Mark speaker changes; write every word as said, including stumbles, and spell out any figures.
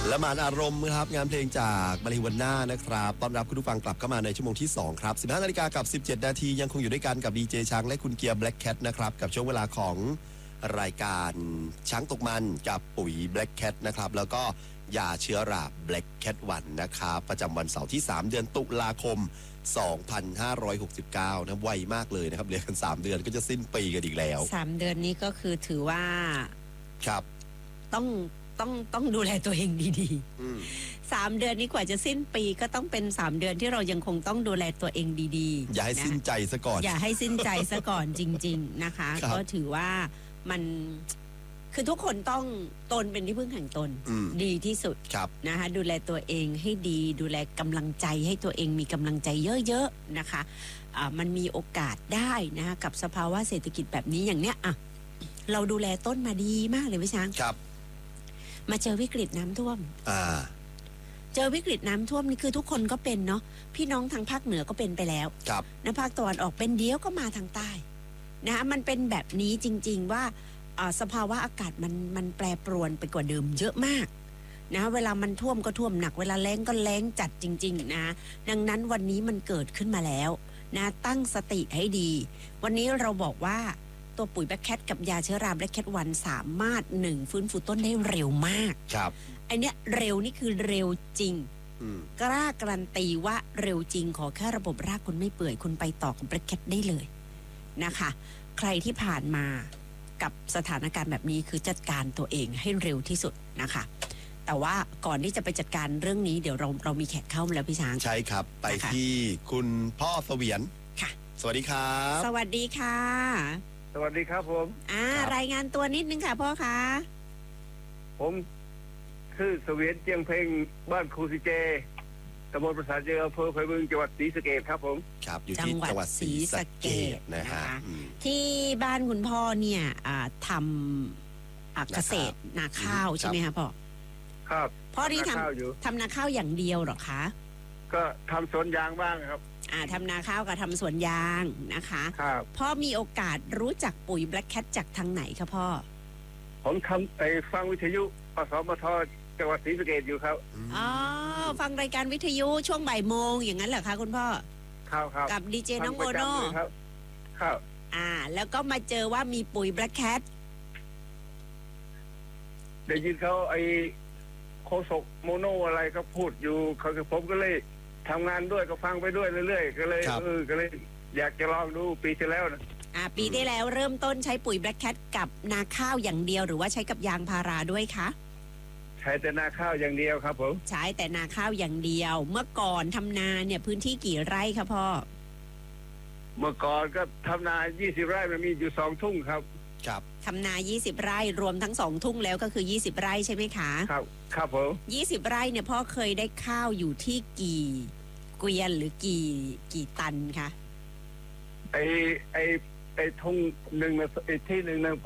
Speaker 1: ละหมาดอารมณ์ครับงานเพลงจากมาริวันน่านะครับต้อนรับคุณผู้ฟังกลับเข้ามาในชั่วโมงที่สองครับสิบห้านาฬิกากับสิบเจ็ดนาทียังคงอยู่ด้วยกันกับดีเจช้างและคุณเกียร์ Black Cat นะครับกับช่วงเวลาของรายการช้างตกมันกับปุ๋ย Black Cat นะครับแล้วก็ยาเชื้อรา Black Cat วันนะครับประจำวันเสาร์ที่สามเดือนตุลาคมสองพันห้าร้อยหกสิบเก้านะไวมากเลยนะครับเหลือกันสามเดือนก็จะสิ้นปีกันอีกแล้ว
Speaker 2: สามเดือนนี้ก็คือถือว่า
Speaker 1: ครับ
Speaker 2: ต้องต้องต้องดูแลตัวเองดีๆสามเดือนนี้กว่าจะสิ้นปีก็ต้องเป็นสามเดือนที่เรายังคงต้องดูแลตัวเองดี
Speaker 1: ๆอย่าให้สิ้นใจซะก่อน
Speaker 2: อย่าให้สิ้นใจซะก่อนจริงๆนะคะก็ถือว่ามันคือทุกคนต้องตนเป็นที่พึ่งแห่งตนดีที่สุดนะคะดูแลตัวเองให้ดีดูแลกำลังใจให้ตัวเองมีกำลังใจเยอะๆนะคะะมันมีโอกาสได้นะคะกับสภาวะเศรษฐกิจแบบนี้อย่างเนี้ยอ่ะเราดูแลต้นมาดีมากเลยพี่ช้าง
Speaker 1: ครับ
Speaker 2: มาเจอวิกฤตน้ำท่วม
Speaker 1: อ่า
Speaker 2: เจอวิกฤตน้ำท่วมนี่คือทุกคนก็เป็นเนาะพี่น้องทางภาคเหนือก็เป็นไปแล้ว
Speaker 1: ครับ
Speaker 2: นะภาคตะวันออกเป็นเดียวก็มาทางใต้นะคะมันเป็นแบบนี้จริงๆว่าสภาวะอากาศมันมันแปรปรวนไปกว่าเดิมเยอะมากนะเวลามันท่วมก็ท่วมหนักเวลาแล้งก็แล้งจัดจริงๆนะดังนั้นวันนี้มันเกิดขึ้นมาแล้วนะตั้งสติให้ดีวันนี้เราบอกว่าตัวปุ๋ยแบล็คแคทกับยาเชื้อราแบล็คแคทวันสามารถหนึ่งฟื้นฟูต้นได้เร็วมาก
Speaker 1: ครับ
Speaker 2: ไอเนี้ยเร็วนี่คือเร็วจริงกล้าการันตีว่าเร็วจริงขอแค่ระบบรากคุณไม่เปื่อยคุณไปต่อกับแบล็คแคทได้เลยนะคะใครที่ผ่านมากับสถานการณ์แบบนี้คือจัดการตัวเองให้เร็วที่สุดนะคะแต่ว่าก่อนที่จะไปจัดการเรื่องนี้เดี๋ยวเราเรามีแขกเข้ามาแล้วพี่ช้าง
Speaker 1: ใช่ครับไปที่คุณพ่อเสวียน
Speaker 2: ค่ะ
Speaker 1: สวัสดีครับ
Speaker 2: สวัสดีค่ะ
Speaker 3: สวัสดีครับผม
Speaker 2: อ่ารายงานตัวนิดนึงค่ะพ่อคะ
Speaker 3: ผมคือเสวียนเจียงเพ่งบ้านครูสิเจตำบลประสาทเจออำเภอไผ่บึงจังหวัดศรีสะเกษครับผม
Speaker 1: ครับอยู่ที่จังหวัดศรีสะเกษนะฮะ
Speaker 2: ที่บ้านคุณพ่อเนี่ยทำเกษตรนาข้าวใช่ไหมคะพ่อ
Speaker 3: ครับ
Speaker 2: พ่อที่ทำทำนาข้าวอย่างเดียวหรอคะ
Speaker 3: ก็ทำสวนยางบ้างครับ
Speaker 2: อ่าทำนาข้าวกับทำสวนยางนะคะ
Speaker 3: ครับ
Speaker 2: พ่อมีโอกาสรู้จักปุ๋ย Black Cat จากทางไหนคะพ่อ
Speaker 3: ผมทำไอ้ฟังวิทยุอสมทจังหวัดศรีสะเกษอยู่ครับ
Speaker 2: อ๋อฟังรายการวิทยุช่วงบ่ายโมงอย่างนั้นเหรอคะคุณพ่อ
Speaker 3: ครับครับ
Speaker 2: กับดีเจน้องโอโน่
Speaker 3: ครับครับ
Speaker 2: อ่าแล้วก็มาเจอว่ามีปุ๋ย Black Cat
Speaker 3: ได้ยินเขาไอ้โคศกโมโนอะไรเขาพูดอยู่เขาผมก็เลยทำงานด้วยก็ฟังไปด้วยเรื่อยๆก็เลยเออก็เลยอยากจะลองดูปีที่แล้วนะ
Speaker 2: อ่าปีที่แล้วเริ่มต้นใช้ปุ๋ย Black Cat กับนาข้าวอย่างเดียวหรือว่าใช้กับยางพาราด้วยคะ
Speaker 3: ใช้แต่นาข้าวอย่างเดียวครับผม
Speaker 2: ใช้แต่นาข้าวอย่างเดียวเมื่อก่อนทำนาเนี่ยพื้นที่กี่ไร่คะพ่อ
Speaker 3: เมื่อก่อนก็ทำนายี่สิบไร่มันมีอยู่สองทุ่งครับ
Speaker 1: ครับ
Speaker 2: ทำนายี่สิบไร่รวมทั้งสองทุ่งแล้วก็คือยี่สิบไร่ใช่ไหมคะ
Speaker 3: ครับครับผม
Speaker 2: ยี่สิบไร่เนี่ยพ่อเคยได้ข้าวอยู่ที่กี่เกวียนหรือกี่กี่ตันคะ
Speaker 3: ไอไอไอทุ่งหนึ่งไอที่หนึ่งนะ